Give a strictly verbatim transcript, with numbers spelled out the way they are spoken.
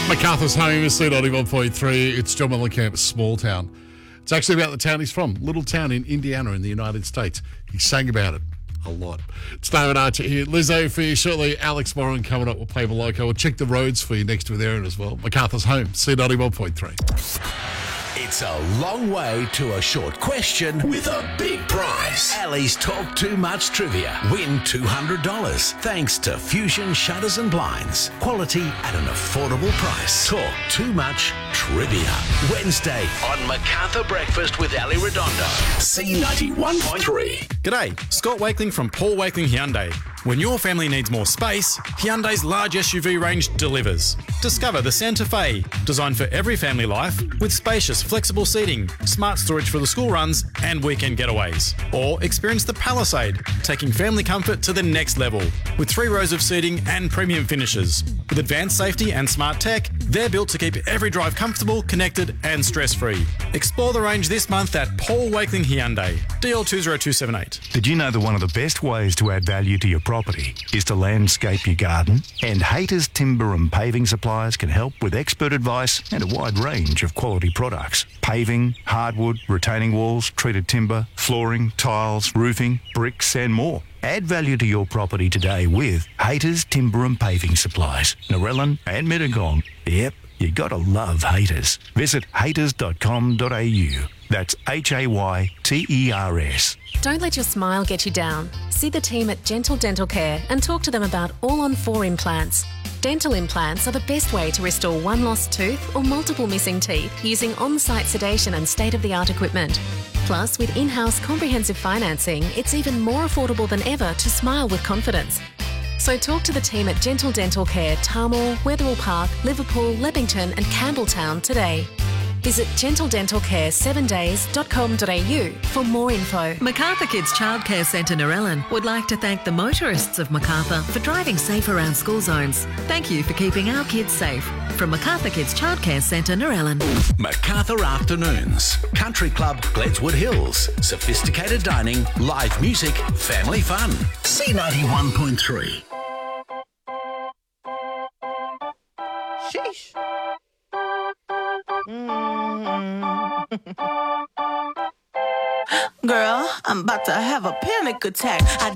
MacArthur's Home, C ninety-one point three. It's John Mellencamp's Small Town. It's actually about the town he's from, little town in Indiana in the United States. He sang about it a lot. It's David Archer here. Lizzo for you shortly. Alex Moran coming up. We'll play Loco. We'll check the roads for you next with Aaron as well. MacArthur's Home, C ninety-one point three. It's a long way to a short question with a big prize. Ali's Talk Too Much Trivia. Win two hundred dollars thanks to Fusion Shutters and Blinds. Quality at an affordable price. Talk Too Much Trivia. Wednesday on MacArthur Breakfast with Ali Redondo. C ninety-one point three. G'day, Scott Wakeling from Paul Wakeling Hyundai. When your family needs more space, Hyundai's large S U V range delivers. Discover the Santa Fe, designed for every family life with spacious, flexible seating, smart storage for the school runs and weekend getaways. Or experience the Palisade, taking family comfort to the next level with three rows of seating and premium finishes. With advanced safety and smart tech, they're built to keep every drive comfortable, connected and stress-free. Explore the range this month at Paul Wakeling Hyundai, D L two zero two seven eight. Did you know that one of the best ways to add value to your property is to landscape your garden? And Haters Timber and Paving Supplies can help with expert advice and a wide range of quality products. Paving, hardwood, retaining walls, treated timber, flooring, tiles, roofing, bricks and more. Add value to your property today with Haters Timber and Paving Supplies, Narellan and Mittagong. Yep, you gotta love Haters. Visit haters dot com dot a u. That's H A Y T E R S. Don't let your smile get you down. See the team at Gentle Dental Care and talk to them about all-on-four implants. Dental implants are the best way to restore one lost tooth or multiple missing teeth using on-site sedation and state-of-the-art equipment. Plus, with in-house comprehensive financing, it's even more affordable than ever to smile with confidence. So talk to the team at Gentle Dental Care, Tarmore, Wetherall Park, Liverpool, Leppington and Campbelltown today. Visit gentle dental care seven days dot com dot a u for more info. MacArthur Kids Childcare Centre Narellan would like to thank the motorists of MacArthur for driving safe around school zones. Thank you for keeping our kids safe. From MacArthur Kids Childcare Centre Narellan. MacArthur Afternoons. Country Club, Gledswood Hills. Sophisticated dining, live music, family fun. C ninety-one point three. Sheesh. Girl, I'm about to have a panic attack. I